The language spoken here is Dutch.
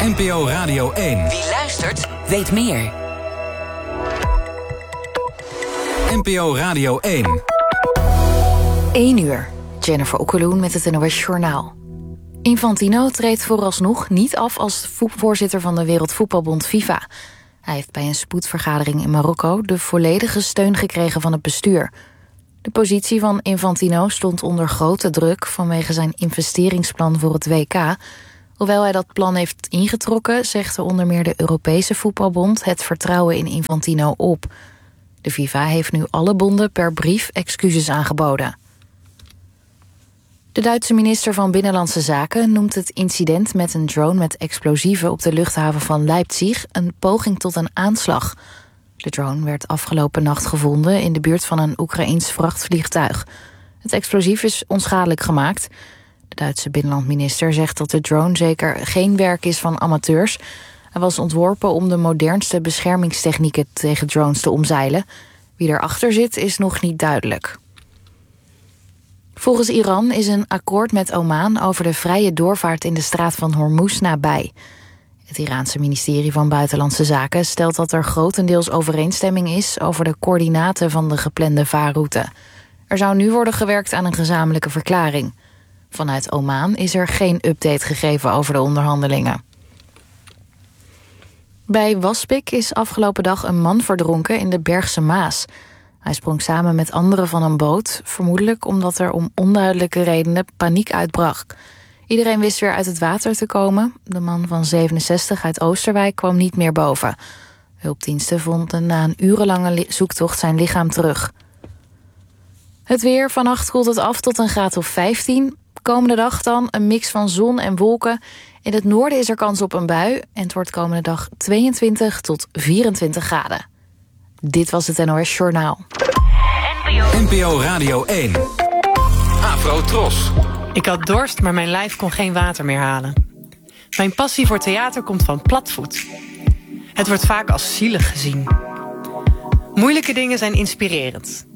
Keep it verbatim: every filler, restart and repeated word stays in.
N P O Radio één. Wie luistert, weet meer. N P O Radio één. één uur. Jennifer Okkeloen met het N O S Journaal. Infantino treedt vooralsnog niet af als voorzitter van de Wereldvoetbalbond FIFA. Hij heeft bij een spoedvergadering in Marokko de volledige steun gekregen van het bestuur. De positie van Infantino stond onder grote druk vanwege zijn investeringsplan voor het W K. Hoewel hij dat plan heeft ingetrokken, zegt onder meer de Europese Voetbalbond het vertrouwen in Infantino op. De FIFA heeft nu alle bonden per brief excuses aangeboden. De Duitse minister van Binnenlandse Zaken noemt het incident met een drone met explosieven op de luchthaven van Leipzig een poging tot een aanslag. De drone werd afgelopen nacht gevonden in de buurt van een Oekraïens vrachtvliegtuig. Het explosief is onschadelijk gemaakt. De Duitse binnenlandminister zegt dat de drone zeker geen werk is van amateurs. Hij was ontworpen om de modernste beschermingstechnieken tegen drones te omzeilen. Wie erachter zit is nog niet duidelijk. Volgens Iran is een akkoord met Oman over de vrije doorvaart in de straat van Hormuz nabij. Het Iraanse ministerie van Buitenlandse Zaken stelt dat er grotendeels overeenstemming is over de coördinaten van de geplande vaarroute. Er zou nu worden gewerkt aan een gezamenlijke verklaring. Vanuit Oman is er geen update gegeven over de onderhandelingen. Bij Waspik is afgelopen dag een man verdronken in de Bergse Maas. Hij sprong samen met anderen van een boot, vermoedelijk omdat er om onduidelijke redenen paniek uitbrak. Iedereen wist weer uit het water te komen. De man van zevenenzestig uit Oosterwijk kwam niet meer boven. Hulpdiensten vonden na een urenlange li- zoektocht zijn lichaam terug. Het weer, vannacht koelt het af tot een graad of vijftien. Komende dag dan een mix van zon en wolken. In het noorden is er kans op een bui en het wordt komende dag tweeëntwintig tot vierentwintig graden. Dit was het N O S Journaal. N P O Radio één. Afro Tros. Ik had dorst, maar mijn lijf kon geen water meer halen. Mijn passie voor theater komt van platvoet. Het wordt vaak als zielig gezien. Moeilijke dingen zijn inspirerend.